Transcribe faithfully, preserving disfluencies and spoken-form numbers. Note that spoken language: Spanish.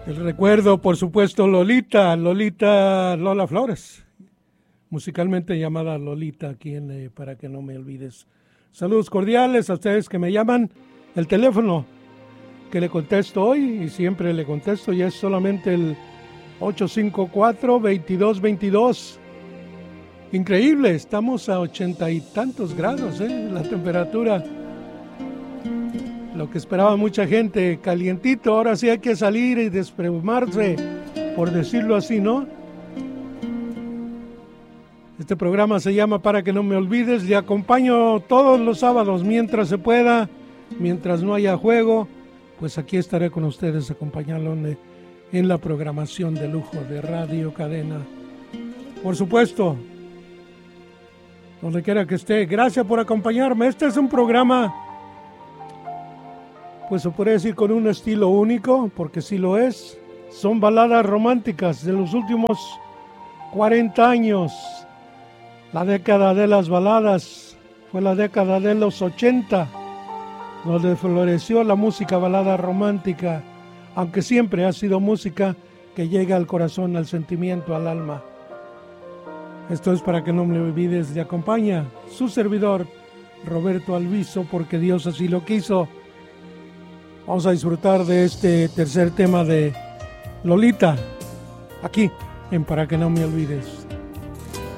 El recuerdo, por supuesto, Lolita, Lolita Lola Flores, musicalmente llamada Lolita, aquí en eh, Para que no me olvides. Saludos cordiales a ustedes que me llaman. El teléfono que le contesto hoy, y siempre le contesto, ya es solamente el ocho cinco cuatro, veintidós veintidós. Increíble, estamos a ochenta y tantos grados, ¿eh? La temperatura. Lo que esperaba mucha gente, calientito, ahora sí hay que salir y desplumarse, por decirlo así, ¿no? Este programa se llama Para que no me olvides, le acompaño todos los sábados mientras se pueda, mientras no haya juego, pues aquí estaré con ustedes acompañándole en la programación de lujo de Radio Cadena. Por supuesto, donde quiera que esté, gracias por acompañarme. Este es un programa, pues se puede decir con un estilo único, porque sí lo es. Son baladas románticas de los últimos cuarenta años. La década de las baladas fue la década de los ochenta, donde floreció la música balada romántica, aunque siempre ha sido música que llega al corazón, al sentimiento, al alma. Esto es Para que no me olvides, de acompaña su servidor Roberto Alviso, porque Dios así lo quiso. Vamos a disfrutar de este tercer tema de Lolita, aquí en Para que no me olvides.